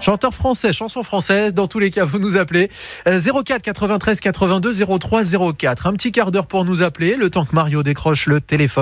Chanteur français, chanson française, dans tous les cas, vous nous appelez 04 93 82 03 04. Un petit quart d'heure pour nous appeler, le temps que Mario décroche le téléphone.